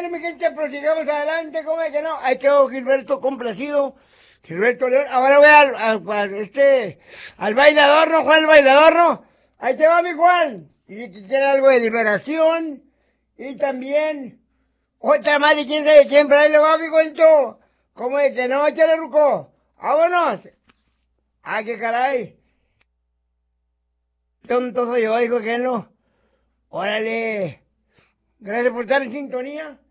Bueno, mi gente, pues sigamos adelante, ¿cómo es que no? Ahí quedó Gilberto complacido. Gilberto León. Ahora voy al bailador, ¿no, Juan, el bailador, no? Ahí te va, mi Juan. Y que quiere algo de liberación. Y también otra más de quién sabe quién, pero ahí le va, mi cuento. ¿Cómo es que no? Échale, ruco. Vámonos. Ah, qué caray. Tonto soy yo, dijo que no. Órale. Gracias por estar en sintonía.